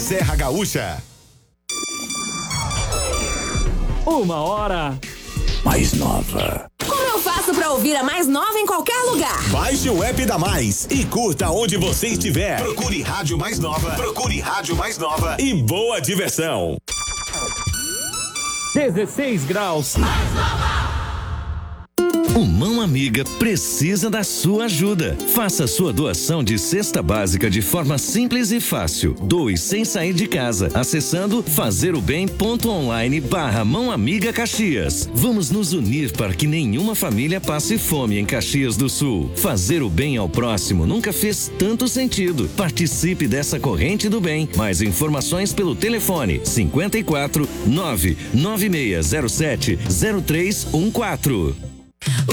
Serra Gaúcha. 1h mais nova. Como eu faço pra ouvir a Mais Nova em qualquer lugar? Baixe o app da Mais e curta onde você estiver. Procure Rádio Mais Nova. Procure Rádio Mais Nova e boa diversão. 16 graus. Mais Nova. O Mão Amiga precisa da sua ajuda. Faça sua doação de cesta básica de forma simples e fácil. Doe sem sair de casa, acessando fazerobem.online/Mão Amiga Caxias. Vamos nos unir para que nenhuma família passe fome em Caxias do Sul. Fazer o bem ao próximo nunca fez tanto sentido. Participe dessa corrente do bem. Mais informações pelo telefone 54 99607 0314.